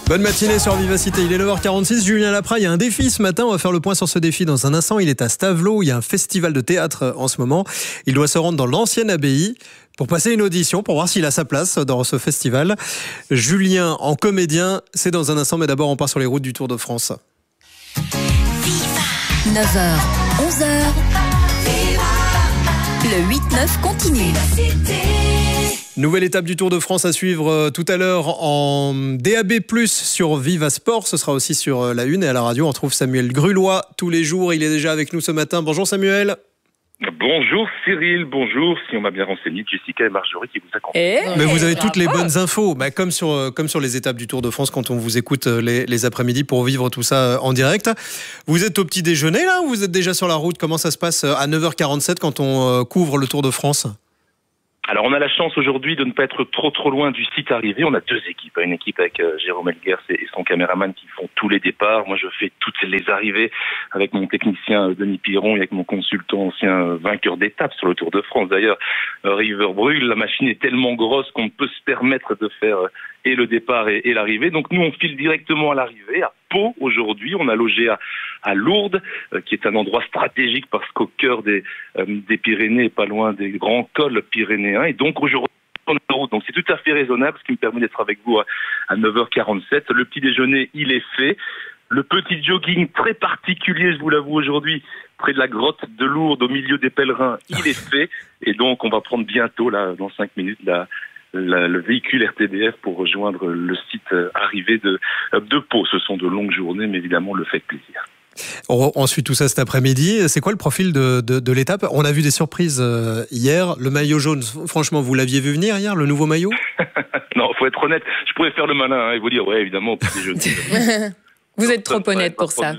Bonne matinée sur Vivacité, il est 9h46, Julien Lapra, il y a un défi ce matin, on va faire le point sur ce défi dans un instant. Il est à Stavelot, il y a un festival de théâtre en ce moment. Il doit se rendre dans l'ancienne abbaye pour passer une audition, pour voir s'il a sa place dans ce festival. Julien, en comédien, c'est dans un instant, mais d'abord on part sur les routes du Tour de France. 9h, 11h, le 8-9 continue. Nouvelle étape du Tour de France à suivre tout à l'heure en DAB+, sur Viva Sport. Ce sera aussi sur la Une et à la radio. On retrouve Samuel Grulois tous les jours. Il est déjà avec nous ce matin. Bonjour Samuel. Bonjour Cyril, bonjour. Si on m'a bien renseigné, Jessica et Marjorie qui vous accompagnent. Mais vous avez toutes les bonnes infos, comme sur les étapes du Tour de France quand on vous écoute les après-midi pour vivre tout ça en direct. Vous êtes au petit déjeuner là ou vous êtes déjà sur la route? Comment ça se passe à 9h47 quand on couvre le Tour de France? Alors on a la chance aujourd'hui de ne pas être trop loin du site arrivé. On a deux équipes, une équipe avec Jérôme Elguers et son caméraman qui font tous les départs. Moi je fais toutes les arrivées avec mon technicien Denis Piron et avec mon consultant ancien vainqueur d'étape sur le Tour de France. D'ailleurs, River Brûle, la machine est tellement grosse qu'on peut se permettre de faire et le départ et l'arrivée. Donc nous on file directement à l'arrivée, à Pau aujourd'hui. On a logé à Lourdes, qui est un endroit stratégique parce qu'au cœur des Pyrénées, pas loin des grands cols pyrénéens. Et donc aujourd'hui, on est en route. Donc c'est tout à fait raisonnable, ce qui me permet d'être avec vous à 9h47. Le petit déjeuner, il est fait. Le petit jogging très particulier, je vous l'avoue aujourd'hui, près de la grotte de Lourdes, au milieu des pèlerins, il est fait. Et donc on va prendre bientôt, là, dans 5 minutes, le véhicule RTBF pour rejoindre le site arrivé de Pau. Ce sont de longues journées, mais évidemment, on le fait avec plaisir. On suit tout ça cet après-midi. C'est quoi le profil de l'étape? On a vu des surprises hier. Le maillot jaune, franchement, vous l'aviez vu venir hier, le nouveau maillot? Non, faut être honnête. Je pourrais faire le malin et vous dire, ouais, évidemment, petit jaune. Vous êtes trop honnête pour ça.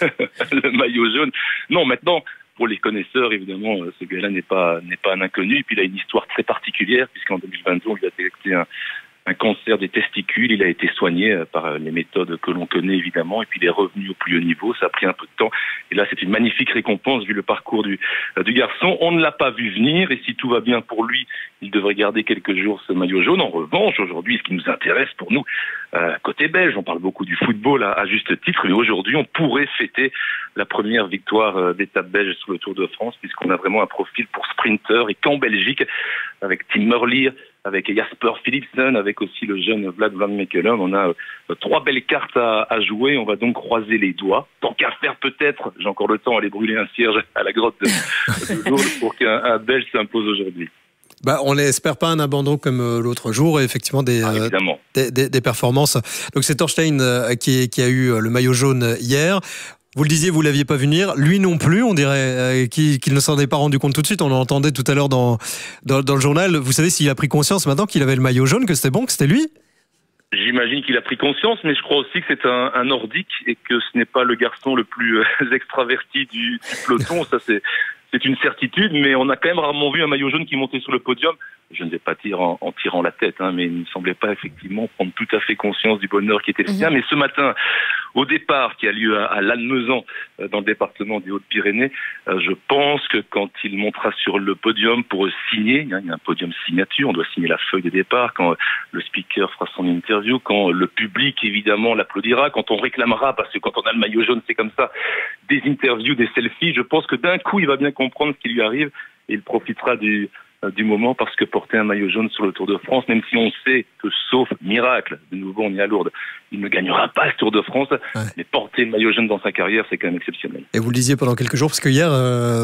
Le maillot jaune. Non, maintenant, pour les connaisseurs, évidemment, ce gars-là n'est pas un inconnu. Et puis, il a une histoire très particulière, puisqu'en 2022, on lui a détecté un cancer des testicules. Il a été soigné par les méthodes que l'on connaît, évidemment. Et puis, il est revenu au plus haut niveau. Ça a pris un peu de temps. Et là, c'est une magnifique récompense, vu le parcours du garçon. On ne l'a pas vu venir. Et si tout va bien pour lui, il devrait garder quelques jours ce maillot jaune. En revanche, aujourd'hui, ce qui nous intéresse pour nous, côté belge, on parle beaucoup du football à juste titre. Mais aujourd'hui, on pourrait fêter la première victoire d'étape belge sur le Tour de France, puisqu'on a vraiment un profil pour sprinter. Et qu'en Belgique, avec Tim Merlier, avec Jasper Philipsen, avec aussi le jeune Vlad Van Mechelen, on a 3 belles cartes à jouer. On va donc croiser les doigts. Tant qu'à faire, peut-être, j'ai encore le temps, aller brûler un cierge à la grotte de Lourdes pour qu'un Belge s'impose aujourd'hui. On n'espère pas un abandon comme l'autre jour, et effectivement des performances. Donc c'est Thorstein qui a eu le maillot jaune hier. Vous le disiez, vous ne l'aviez pas vu venir. Lui non plus, on dirait qu'il ne s'en est pas rendu compte tout de suite. On l'entendait tout à l'heure dans le journal. Vous savez s'il a pris conscience maintenant qu'il avait le maillot jaune, que c'était bon, que c'était lui? J'imagine qu'il a pris conscience, mais je crois aussi que c'est un nordique et que ce n'est pas le garçon le plus extraverti du peloton. Ça, c'est une certitude, mais on a quand même rarement vu un maillot jaune qui montait sur le podium. Je ne vais pas dire en tirant la tête, mais il ne semblait pas effectivement prendre tout à fait conscience du bonheur qui était le sien. Mais ce matin, au départ, qui a lieu à Lannemezan, dans le département des Hautes-Pyrénées, je pense que quand il montera sur le podium pour signer, il y a un podium signature, on doit signer la feuille de départ, quand le speaker fera son interview, quand le public évidemment l'applaudira, quand on réclamera, parce que quand on a le maillot jaune, c'est comme ça, des interviews, des selfies, je pense que d'un coup, il va bien comprendre ce qui lui arrive et il profitera du moment, parce que porter un maillot jaune sur le Tour de France, même si on sait que sauf miracle, de nouveau on est à Lourdes, il ne gagnera pas ce Tour de France, mais porter le maillot jaune dans sa carrière, c'est quand même exceptionnel. Et vous le disiez pendant quelques jours, parce que hier,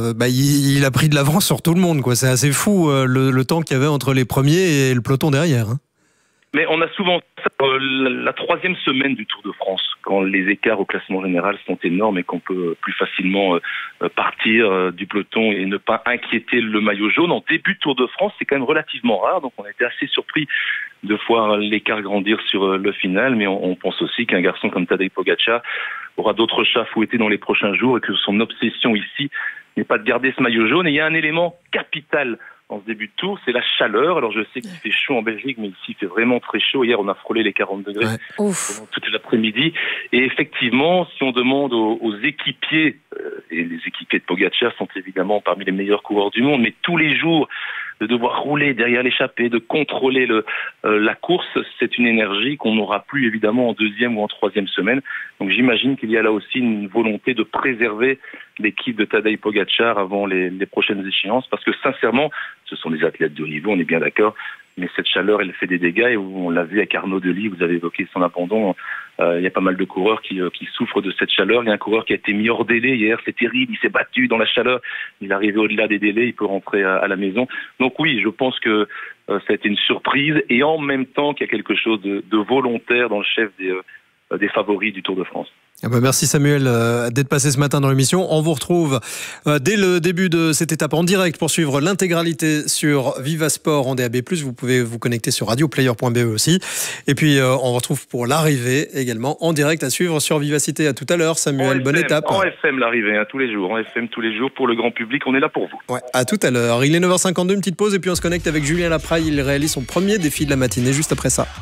il a pris de l'avance sur tout le monde, quoi. C'est assez fou le temps qu'il y avait entre les premiers et le peloton derrière. Mais on a souvent la 3e semaine du Tour de France, quand les écarts au classement général sont énormes et qu'on peut plus facilement partir du peloton et ne pas inquiéter le maillot jaune. En début de Tour de France, c'est quand même relativement rare, donc on a été assez surpris de voir l'écart grandir sur le final, mais on pense aussi qu'un garçon comme Tadej Pogačar aura d'autres chats fouettés dans les prochains jours et que son obsession ici n'est pas de garder ce maillot jaune. Et il y a un élément capital en ce début de tour, c'est la chaleur. Alors je sais qu'il fait chaud en Belgique, mais ici il fait vraiment très chaud. Hier on a frôlé les 40 degrés pendant toute l'après-midi. Et effectivement, si on demande aux équipiers, et les équipiers de Pogačar sont évidemment parmi les meilleurs coureurs du monde, mais tous les jours de devoir rouler derrière l'échappée, de contrôler la course, c'est une énergie qu'on n'aura plus évidemment en deuxième ou en troisième semaine. Donc j'imagine qu'il y a là aussi une volonté de préserver l'équipe de Tadej Pogačar avant les prochaines échéances, parce que sincèrement, ce sont des athlètes de haut niveau, on est bien d'accord, mais cette chaleur, elle fait des dégâts, et on l'a vu avec Arnaud Delis, vous avez évoqué son abandon, il y a pas mal de coureurs qui souffrent de cette chaleur. Il y a un coureur qui a été mis hors délai hier, c'est terrible, il s'est battu dans la chaleur, il est arrivé au-delà des délais, il peut rentrer à la maison. Donc oui, je pense que ça a été une surprise, et en même temps qu'il y a quelque chose de volontaire dans le chef des favoris du Tour de France. Ah bah merci Samuel d'être passé ce matin dans l'émission. On vous retrouve dès le début de cette étape en direct pour suivre l'intégralité sur Vivasport en DAB+. Vous pouvez vous connecter sur radioplayer.be aussi. Et puis on vous retrouve pour l'arrivée également en direct à suivre sur Vivacité. À tout à l'heure Samuel, bonne étape. En FM l'arrivée, tous les jours. En FM tous les jours pour le grand public, on est là pour vous. Ouais, à tout à l'heure. Il est 9h52, une petite pause et puis on se connecte avec Julien Lapraille. Il réalise son premier défi de la matinée juste après ça.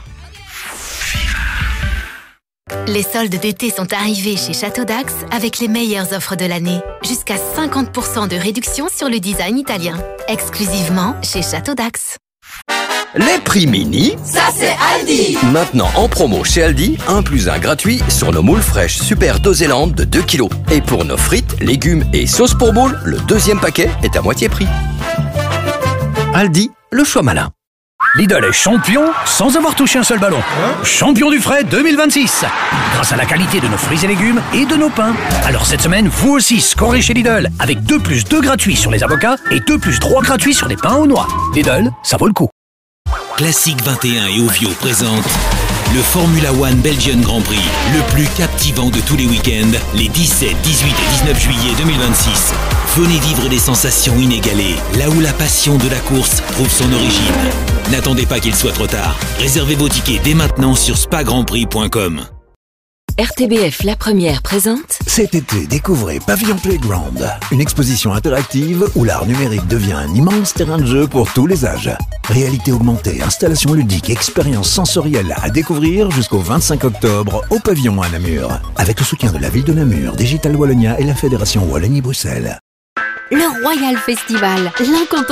Les soldes d'été sont arrivés chez Château d'Ax avec les meilleures offres de l'année. Jusqu'à 50% de réduction sur le design italien. Exclusivement chez Château d'Ax. Les prix mini, Ça c'est Aldi. maintenant en promo chez Aldi, 1 + 1 gratuit sur nos moules fraîches Super Dosélande de 2 kg. Et pour nos frites, légumes et sauces pour moules, le deuxième paquet est à moitié prix. Aldi, le choix malin. Lidl est champion sans avoir touché un seul ballon. Champion du frais 2026. Grâce à la qualité de nos fruits et légumes et de nos pains. Alors cette semaine, vous aussi scorez chez Lidl avec 2 + 2 gratuits sur les avocats et 2 + 3 gratuits sur les pains aux noix. Lidl, ça vaut le coup. Classique 21 et Ovio présente le Formula One Belgian Grand Prix, le plus captivant de tous les week-ends, les 17, 18 et 19 juillet 2026. Venez vivre des sensations inégalées, là où la passion de la course trouve son origine. N'attendez pas qu'il soit trop tard. Réservez vos tickets dès maintenant sur spagrandprix.com. RTBF La Première présente. Cet été, découvrez Pavillon Playground, une exposition interactive où l'art numérique devient un immense terrain de jeu pour tous les âges. Réalité augmentée, installations ludiques, expériences sensorielles à découvrir jusqu'au 25 octobre au Pavillon à Namur. Avec le soutien de la ville de Namur, Digital Wallonia et la Fédération Wallonie-Bruxelles. Le Royal Festival, l'incontournable.